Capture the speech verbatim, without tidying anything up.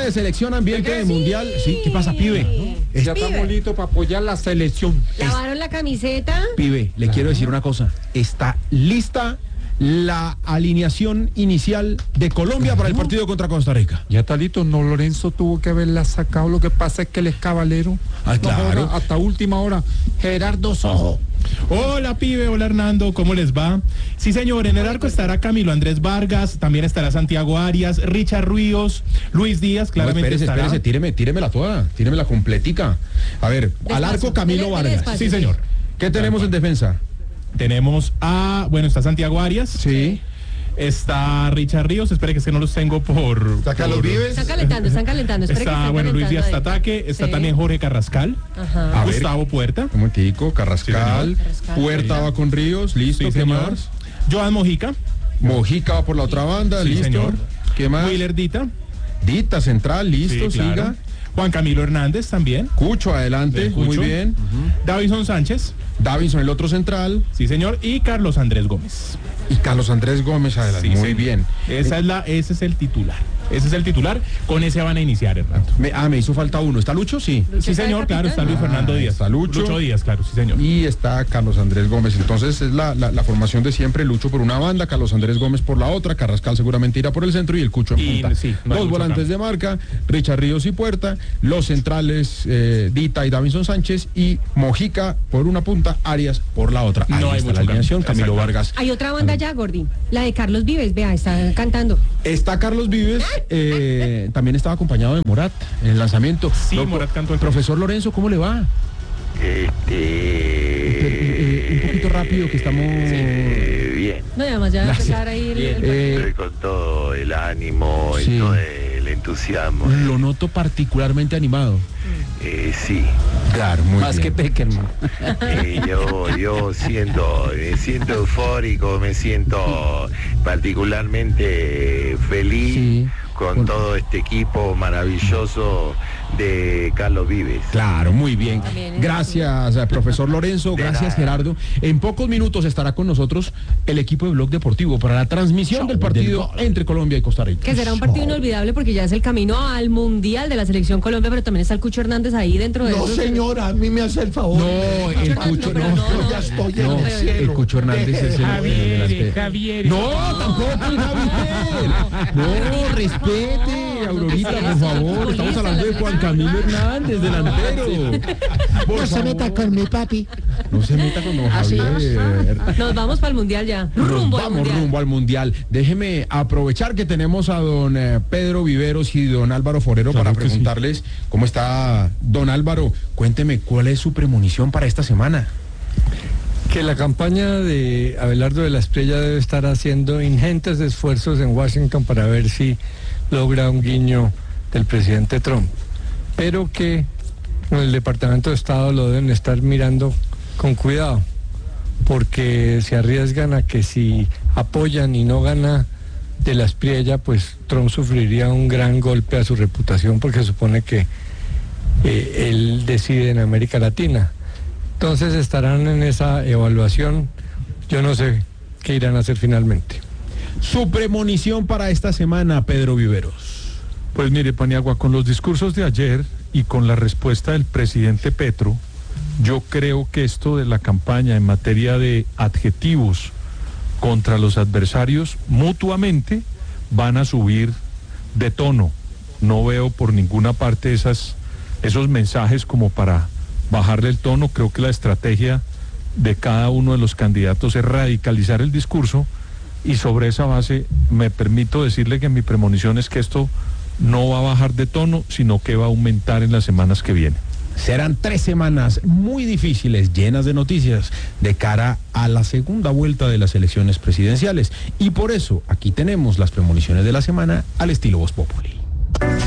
de selección, ambiente de mundial. Sí, ¿qué pasa, pibe? ¿No? Ya estamos listos para apoyar la selección. ¿Lavaron la camiseta? Pibe, le quiero decir una cosa. Está lista la alineación inicial de Colombia para el partido contra Costa Rica. Ya está listo, no, Lorenzo tuvo que haberla sacado, lo que pasa es que él es caballero. Ah, claro. No, hasta última hora, Gerardo Sojo. Hola, pibe, hola, Hernando, ¿cómo les va? Sí, señor, en el arco estará Camilo Andrés Vargas, también estará Santiago Arias, Richard Ríos, Luis Díaz, claramente no, espérese, estará. espérese, tíreme, tíremela toda, tíremela completica. A ver, Despacio, al arco Camilo dele, dele Vargas. despacio, Sí, señor. ¿Qué tenemos en defensa? Tenemos a, bueno, está Santiago Arias. Sí. Está Richard Ríos, espere que es que no los tengo por... ¿Está Carlos por- Vives? Están calentando, están calentando. Espere que Está, están bueno, Luis Díaz calentando ahí. Tataque, está Sí. también Jorge Carrascal, Ajá. A ver. Gustavo Puerta, Un momentico, Carrascal, Sí, Carrascal. Puerta va con Ríos, listo, Sí, ¿qué señor. más? Joan Mojica, Mojica va por la otra banda, Sí, listo. señor. ¿Qué más? Willer Dita, Dita central, listo, sí, claro. siga. Juan Camilo Hernández también, Cucho adelante, Del Cucho. muy bien. Davison Sánchez, Davinson el otro central sí señor, y Carlos Andrés Gómez. y Carlos Andrés Gómez adelante, Sí, muy señor. bien. Esa es la, ese es el titular. Ese es el titular. Con ese van a iniciar, Hernando. Me- ah, me hizo falta uno. ¿Está Lucho? Sí. Lucho Sí, está de señor, claro, está Luis capitán. Fernando Ah, Díaz. está Lucho. Díaz, claro, sí, señor. Y está Carlos Andrés Gómez. Entonces es la, la, la formación de siempre. Lucho por una banda, Carlos Andrés Gómez por la otra, Carrascal seguramente irá por el centro y el Cucho en Y, punta. sí, no hay Dos mucho volantes cambio. de marca, Richard Ríos y Puerta. Los centrales, eh, Dita y Davinson Sánchez. Y Mojica por una punta, Arias por la otra. Ahí No hay está mucho la alineación, cambio. Camilo Exacto. Vargas. Hay otra banda ya, Gordi. La de Carlos Vives, vea, está cantando. Está Carlos Vives, eh, también estaba acompañado de Morat en el lanzamiento. Sí, Lo- Morat cantó el Profesor Lorenzo, ¿cómo le va? Este... un poquito rápido que estamos... Eh, bien. No, y además ya va a Gracias. empezar ahí el, el- Eh, Estoy con todo el ánimo sí. y todo el entusiasmo. Lo noto particularmente animado. Eh, sí. Claro, muy Más que bien. Peckerman. Eh, yo, yo siento, me siento eufórico, me siento particularmente feliz Sí. con Con- todo este equipo maravilloso de Carlos Vives. Claro, muy bien. También, ¿eh? Gracias, eh, profesor Lorenzo. De Gracias, nada. Gerardo. En pocos minutos estará con nosotros el equipo de Blog Deportivo para la transmisión del partido entre Colombia y Costa Rica. que será un partido inolvidable porque ya es el camino al Mundial de la Selección Colombia, pero también está el Cucho Hernández ahí dentro de No, esos. señora, a mí me hace el favor. No, el Cucho, pero no. no, Yo ya estoy en No, el cielo. el Cucho Hernández es el, Javier, el- el- Javier. No, tampoco el Javier. No, respete, Aurorita, por favor. Estamos hablando de Juan Camilo Hernández, delantero. Por No se meta favor. con mi papi. No se meta con don Así es. Javier. Nos vamos para el Mundial ya. Nos Rumbo al vamos Mundial. rumbo al Mundial. Déjeme aprovechar que tenemos a don eh, Pedro Viveros y don Álvaro Forero Claro para que sí. preguntarles cómo está don Álvaro. Cuénteme cuál es su premonición para esta semana. Que la campaña de Abelardo de la Espriella debe estar haciendo ingentes esfuerzos en Washington para ver si logra un guiño del presidente Trump, pero que en el Departamento de Estado lo deben estar mirando con cuidado, porque se arriesgan a que si apoyan y no gana de la Espriella, pues Trump sufriría un gran golpe a su reputación, porque supone que eh, él decide en América Latina. Entonces estarán en esa evaluación. Yo no sé qué irán a hacer finalmente. Su premonición para esta semana, Pedro Viveros. Pues mire, Paniagua, con los discursos de ayer y con la respuesta del presidente Petro, yo creo que esto de la campaña en materia de adjetivos contra los adversarios mutuamente van a subir de tono. No veo por ninguna parte esas, esos mensajes como para bajarle el tono. Creo que la estrategia de cada uno de los candidatos es radicalizar el discurso, y sobre esa base me permito decirle que mi premonición es que esto no va a bajar de tono, sino que va a aumentar en las semanas que vienen. Serán tres semanas muy difíciles, llenas de noticias, de cara a la segunda vuelta de las elecciones presidenciales. Y por eso aquí tenemos las premoniciones de la semana al estilo Voz Populi.